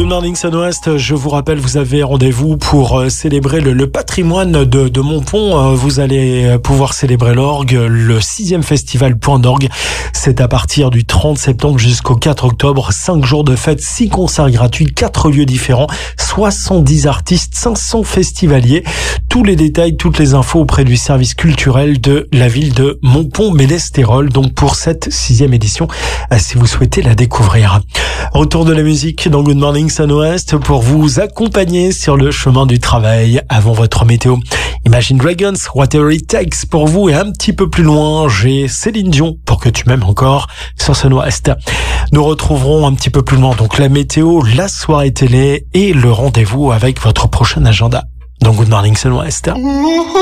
Good Morning Sun-Ouest, je vous rappelle, vous avez rendez-vous pour célébrer le patrimoine de Montpont. Vous allez pouvoir célébrer l'orgue, le 6e festival Point d'Orgue. C'est à partir du 30 septembre jusqu'au 4 octobre. 5 jours de fête, 6 concerts gratuits, 4 lieux différents, 70 artistes, 500 festivaliers. Tous les détails, toutes les infos auprès du service culturel de la ville de Montpont-Ménestérol. Donc pour cette 6e édition, si vous souhaitez la découvrir. Retour de la musique dans Good Morning Sun-Ouest pour vous accompagner sur le chemin du travail avant votre météo. Imagine Dragons, Whatever It Takes pour vous, et un petit peu plus loin, j'ai Céline Dion pour que tu m'aimes encore sur Sun-Ouest. Nous retrouverons un petit peu plus loin donc la météo, la soirée télé et le rendez-vous avec votre prochain agenda dans Good Morning Sun-Ouest.